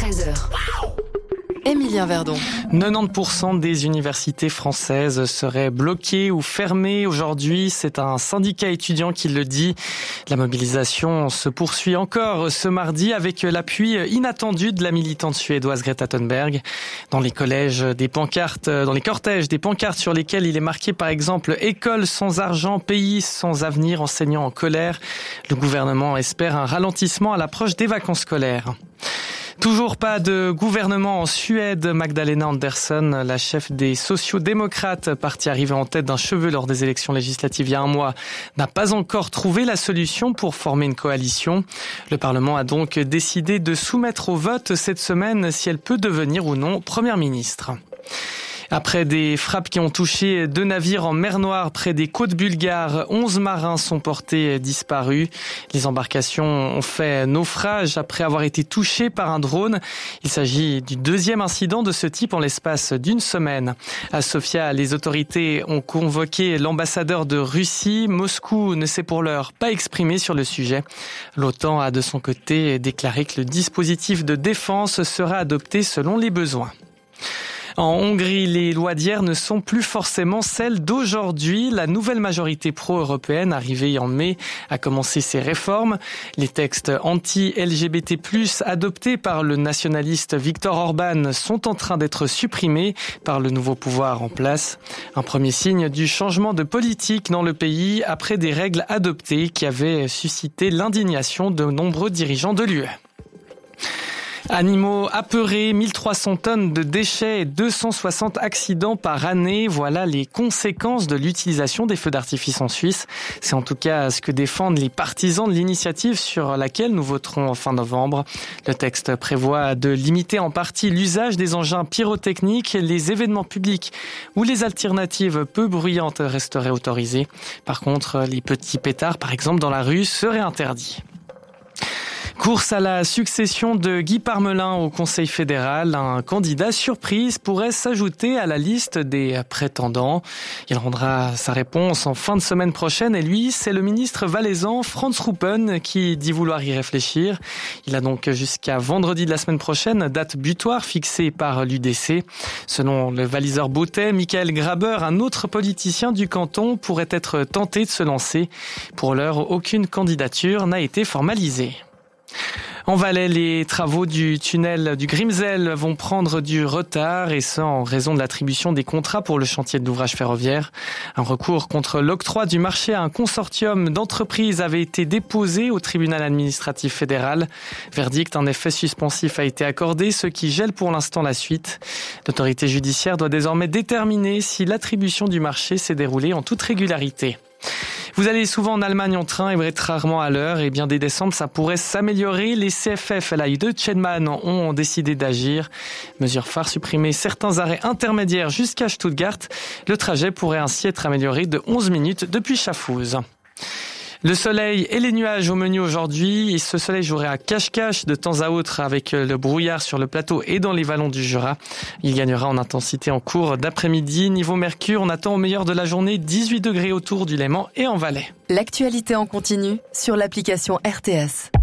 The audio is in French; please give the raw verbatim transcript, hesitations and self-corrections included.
treize heures. Emilien Verdon. quatre-vingt-dix pour cent des universités françaises seraient bloquées ou fermées aujourd'hui. C'est un syndicat étudiant qui le dit. La mobilisation se poursuit encore ce mardi avec l'appui inattendu de la militante suédoise Greta Thunberg. Dans les collèges, des pancartes, dans les cortèges, des pancartes sur lesquelles il est marqué par exemple « École sans argent, pays sans avenir, enseignants en colère ». Le gouvernement espère un ralentissement à l'approche des vacances scolaires. Toujours pas de gouvernement en Suède. Magdalena Andersson, la chef des sociaux-démocrates, partie arrivée en tête d'un cheveu lors des élections législatives il y a un mois, n'a pas encore trouvé la solution pour former une coalition. Le Parlement a donc décidé de soumettre au vote cette semaine si elle peut devenir ou non première ministre. Après des frappes qui ont touché deux navires en mer Noire près des côtes bulgares, onze marins sont portés disparus. Les embarcations ont fait naufrage après avoir été touchées par un drone. Il s'agit du deuxième incident de ce type en l'espace d'une semaine. À Sofia, les autorités ont convoqué l'ambassadeur de Russie. Moscou ne s'est pour l'heure pas exprimé sur le sujet. L'OTAN a de son côté déclaré que le dispositif de défense sera adopté selon les besoins. En Hongrie, les lois d'hier ne sont plus forcément celles d'aujourd'hui. La nouvelle majorité pro-européenne, arrivée en mai, a commencé ses réformes. Les textes anti-L G B T plus, adoptés par le nationaliste Viktor Orban, sont en train d'être supprimés par le nouveau pouvoir en place. Un premier signe du changement de politique dans le pays après des règles adoptées qui avaient suscité l'indignation de nombreux dirigeants de l'U E. Animaux apeurés, mille trois cents tonnes de déchets et deux cent soixante accidents par année. Voilà les conséquences de l'utilisation des feux d'artifice en Suisse. C'est en tout cas ce que défendent les partisans de l'initiative sur laquelle nous voterons en fin novembre. Le texte prévoit de limiter en partie l'usage des engins pyrotechniques. Les événements publics où les alternatives peu bruyantes resteraient autorisées. Par contre, les petits pétards, par exemple dans la rue, seraient interdits. Course à la succession de Guy Parmelin au Conseil fédéral. Un candidat surprise pourrait s'ajouter à la liste des prétendants. Il rendra sa réponse en fin de semaine prochaine et lui, c'est le ministre valaisan Franz Ruppen qui dit vouloir y réfléchir. Il a donc jusqu'à vendredi de la semaine prochaine, date butoir fixée par l'U D C. Selon le Valaiser Bautais, Michael Graber, un autre politicien du canton, pourrait être tenté de se lancer. Pour l'heure, aucune candidature n'a été formalisée. En Valais, les travaux du tunnel du Grimsel vont prendre du retard et ça en raison de l'attribution des contrats pour le chantier de l'ouvrage ferroviaire. Un recours contre l'octroi du marché à un consortium d'entreprises avait été déposé au tribunal administratif fédéral. Verdict, un effet suspensif a été accordé, ce qui gèle pour l'instant la suite. L'autorité judiciaire doit désormais déterminer si l'attribution du marché s'est déroulée en toute régularité. Vous allez souvent en Allemagne en train et vous êtes rarement à l'heure. Et bien dès décembre, ça pourrait s'améliorer. Les C F F L A I de Tschenman ont décidé d'agir. Mesure phare, supprimer certains arrêts intermédiaires jusqu'à Stuttgart. Le trajet pourrait ainsi être amélioré de onze minutes depuis Schaffhouse. Le soleil et les nuages au menu aujourd'hui. Et ce soleil jouerait à cache-cache de temps à autre avec le brouillard sur le plateau et dans les vallons du Jura. Il gagnera en intensité en cours d'après-midi. Niveau mercure, on attend au meilleur de la journée dix-huit degrés autour du Léman et en Valais. L'actualité en continu sur l'application R T S.